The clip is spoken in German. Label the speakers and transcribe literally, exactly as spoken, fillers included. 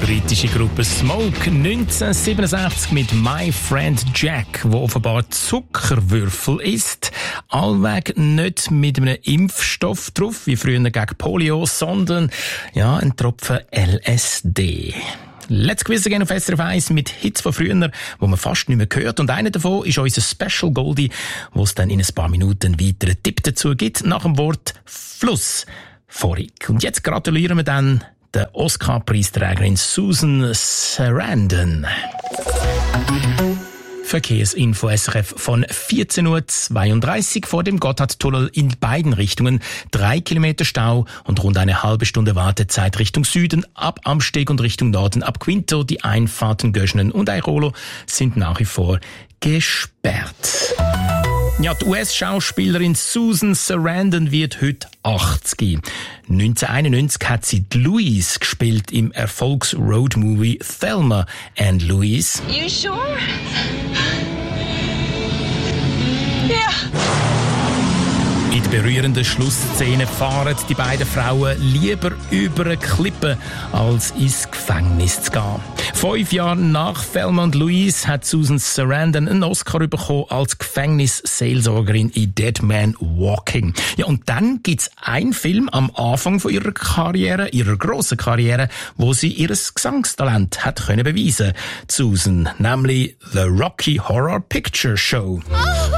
Speaker 1: britische Gruppe Smoke neunzehnhundertsiebenundsechzig mit My Friend Jack, wo offenbar Zuckerwürfel isst. Allweg nicht mit einem Impfstoff drauf, wie früher gegen Polio, sondern ja, ein Tropfen L S D. Let's Quiz again auf S R F eins mit Hits von früher, wo man fast nicht mehr hört. Und einer davon ist unser Special Goldie, wo es dann in ein paar Minuten einen weiteren Tipp dazu gibt, nach dem Wort Fluss. Vorig. Und jetzt gratulieren wir dann der Oscar-Preisträgerin Susan Sarandon. Verkehrsinfo S R F von vierzehn Uhr zweiunddreißig vor dem Gotthardtunnel in beiden Richtungen. Drei Kilometer Stau und rund eine halbe Stunde Wartezeit Richtung Süden, ab Amsteg und Richtung Norden, ab Quinto. Die Einfahrten Göschenen und Airolo sind nach wie vor gesperrt. Ja, die U S-Schauspielerin Susan Sarandon wird heute achtzig. neunzehnhunderteinundneunzig hat sie die Louise gespielt im Erfolgs-Road-Movie Thelma and Louise.
Speaker 2: You sure? Yeah.
Speaker 1: In der berührenden Schlussszene fahren die beiden Frauen lieber über eine Klippe, als ins Gefängnis zu gehen. Fünf Jahre nach Thelma und Louise hat Susan Sarandon einen Oscar bekommen als Gefängnisseelsorgerin in Dead Man Walking. Ja, und dann gibt's einen Film am Anfang von ihrer Karriere, ihrer grossen Karriere, wo sie ihr Gesangstalent hat können beweisen. Susan, nämlich The Rocky Horror Picture Show.
Speaker 2: Oh.